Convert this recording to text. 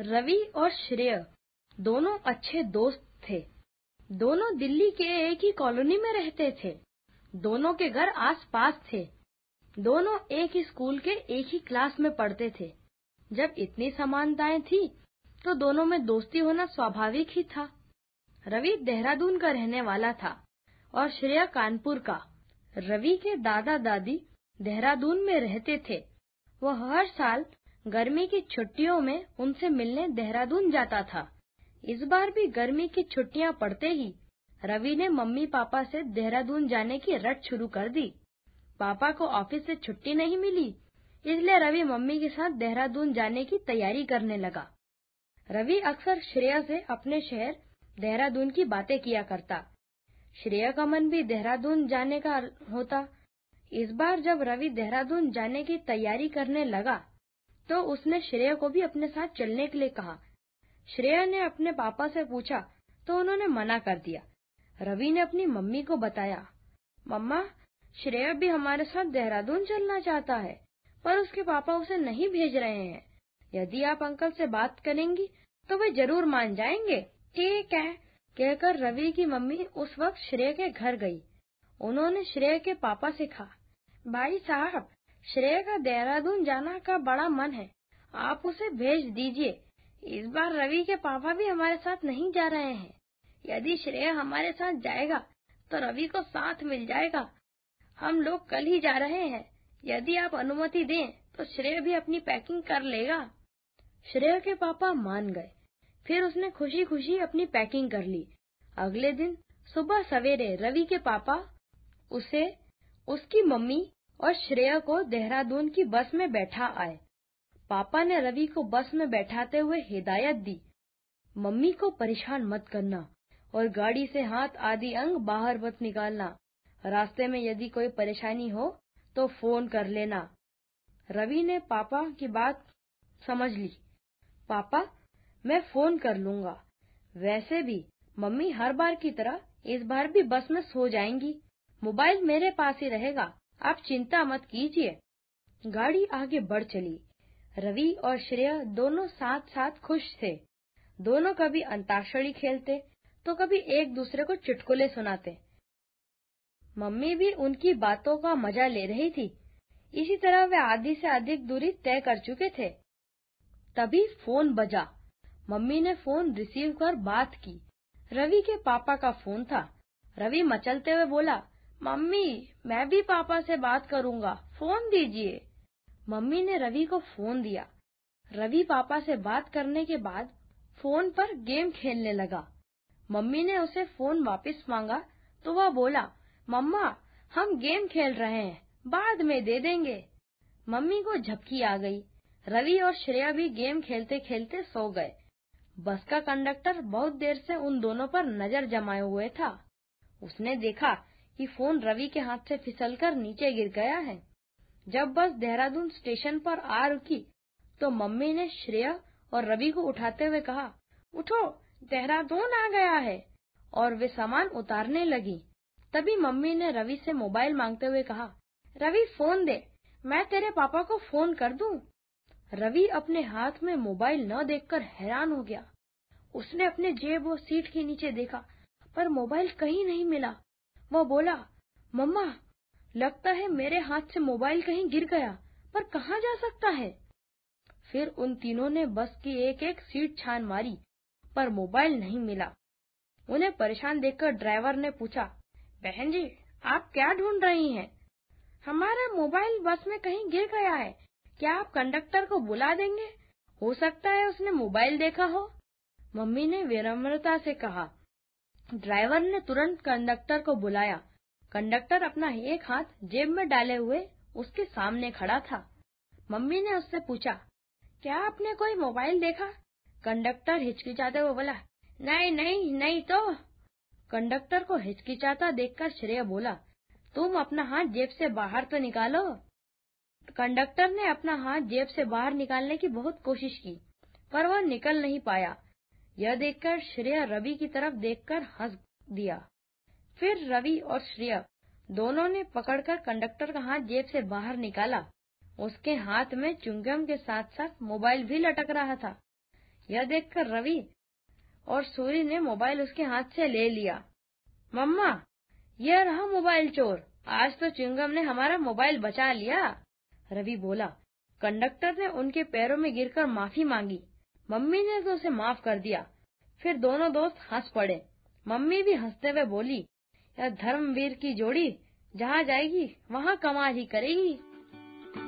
रवि और श्रेय दोनों अच्छे दोस्त थे। दोनों दिल्ली के एक ही कॉलोनी में रहते थे। दोनों के घर आस-पास थे। दोनों एक ही स्कूल के एक ही क्लास में पढ़ते थे। जब इतनी समानताएं थी, तो दोनों में दोस्ती होना स्वाभाविक ही था। रवि देहरादून का रहने वाला था और श्रेय कानपुर का। रवि के दादा-दादी देहरादून में रहते थे। वह हर साल गर्मी की छुट्टियों में उनसे मिलने देहरादून जाता था। इस बार भी गर्मी की छुट्टियां पड़ते ही रवि ने मम्मी पापा से देहरादून जाने की रट शुरू कर दी। पापा को ऑफिस से छुट्टी नहीं मिली, इसलिए रवि मम्मी के साथ देहरादून जाने की तैयारी करने लगा। रवि अक्सर श्रेया से अपने शहर देहरादून की बातें किया करता। श्रेया का मन भी देहरादून जाने का होता। इस बार जब रवि देहरादून जाने की तैयारी करने लगा, तो उसने श्रेया को भी अपने साथ चलने के लिए कहा। श्रेया ने अपने पापा से पूछा, तो उन्होंने मना कर दिया। रवि ने अपनी मम्मी को बताया, मम्मा, श्रेया भी हमारे साथ देहरादून चलना चाहता है, पर उसके पापा उसे नहीं भेज रहे हैं। यदि आप अंकल से बात करेंगी, तो वे जरूर मान जाएंगे। ठीक है, कहकर रवि की मम्मी उस वक्त श्रेया के घर गई। उन्होंने श्रेया के पापा से कहा, भाई साहब, श्रेया का देहरादून जाना का बड़ा मन है, आप उसे भेज दीजिए। इस बार रवि के पापा भी हमारे साथ नहीं जा रहे हैं। यदि श्रेया हमारे साथ जाएगा, तो रवि को साथ मिल जाएगा। हम लोग कल ही जा रहे हैं। यदि आप अनुमति दें, तो श्रेया भी अपनी पैकिंग कर लेगा। श्रेया के पापा मान गए। फिर उसने खुशी खुशी अपनी पैकिंग कर ली। अगले दिन सुबह सवेरे रवि के पापा उसे, उसकी मम्मी और श्रेया को देहरादून की बस में बैठा आए। पापा ने रवि को बस में बैठाते हुए हिदायत दी, मम्मी को परेशान मत करना और गाड़ी से हाथ आदि अंग बाहर मत निकालना। रास्ते में यदि कोई परेशानी हो तो फोन कर लेना। रवि ने पापा की बात समझ ली। पापा, मैं फोन कर लूंगा। वैसे भी मम्मी हर बार की तरह इस बार भी बस में सो जाएंगी। मोबाइल मेरे पास ही रहेगा, आप चिंता मत कीजिए। गाड़ी आगे बढ़ चली। रवि और श्रेया दोनों साथ साथ खुश थे। दोनों कभी अंताक्षरी खेलते, तो कभी एक दूसरे को चुटकुले सुनाते। मम्मी भी उनकी बातों का मजा ले रही थी। इसी तरह वे आधी से अधिक दूरी तय कर चुके थे। तभी फोन बजा। मम्मी ने फोन रिसीव कर बात की। रवि के पापा का फोन था। रवि मचलते हुए बोला, मम्मी, मैं भी पापा से बात करूंगा, फोन दीजिए। मम्मी ने रवि को फोन दिया। रवि पापा से बात करने के बाद फोन पर गेम खेलने लगा। मम्मी ने उसे फोन वापस मांगा, तो वह बोला, मम्मा, हम गेम खेल रहे हैं, बाद में दे देंगे। मम्मी को झपकी आ गई। रवि और श्रेया भी गेम खेलते खेलते सो गए। बस का कंडक्टर बहुत देर से उन दोनों पर नजर जमाए हुए था। उसने देखा कि फोन रवि के हाथ से फिसलकर नीचे गिर गया है। जब बस देहरादून स्टेशन पर आ रुकी, तो मम्मी ने श्रेया और रवि को उठाते हुए कहा, उठो, देहरादून आ गया है, और वे सामान उतारने लगी। तभी मम्मी ने रवि से मोबाइल मांगते हुए कहा, रवि फोन दे, मैं तेरे पापा को फोन कर दूं। रवि अपने हाथ में मोबाइल न देखकर हैरान हो गया। उसने अपने जेब और सीट के नीचे देखा, पर मोबाइल कहीं नहीं मिला। वह बोला, मम्मा, लगता है मेरे हाथ से मोबाइल कहीं गिर गया, पर कहाँ जा सकता है। फिर उन तीनों ने बस की एक एक सीट छान मारी, पर मोबाइल नहीं मिला। उन्हें परेशान देखकर ड्राइवर ने पूछा, बहन जी, आप क्या ढूंढ रही हैं? हमारा मोबाइल बस में कहीं गिर गया है, क्या आप कंडक्टर को बुला देंगे? हो सकता है उसने मोबाइल देखा हो। मम्मी ने विनम्रता से कहा। ड्राइवर ने तुरंत कंडक्टर को बुलाया। कंडक्टर अपना एक हाथ जेब में डाले हुए उसके सामने खड़ा था। मम्मी ने उससे पूछा, क्या आपने कोई मोबाइल देखा? कंडक्टर हिचकिचाते हुए बोला, नहीं नहीं नहीं तो। कंडक्टर को हिचकिचाता देखकर श्रेया बोला, तुम अपना हाथ जेब से बाहर तो निकालो। कंडक्टर ने अपना हाथ जेब से बाहर निकालने की बहुत कोशिश की, पर वह निकल नहीं पाया। यह देखकर श्रेया रवि की तरफ देखकर हंस दिया। फिर रवि और श्रेया दोनों ने पकड़कर कंडक्टर का हाथ जेब से बाहर निकाला। उसके हाथ में च्युइंगम के साथ साथ मोबाइल भी लटक रहा था। यह देखकर रवि और सूरी ने मोबाइल उसके हाथ से ले लिया। मम्मा, यह रहा मोबाइल चोर, आज तो च्युइंगम ने हमारा मोबाइल बचा लिया, रवि बोला। कंडक्टर ने उनके पैरों में गिरकर माफी मांगी। मम्मी ने तो उसे माफ कर दिया। फिर दोनों दोस्त हंस पड़े। मम्मी भी हंसते हुए बोली, यह धर्मवीर की जोड़ी जहाँ जाएगी वहाँ कमाल ही करेगी।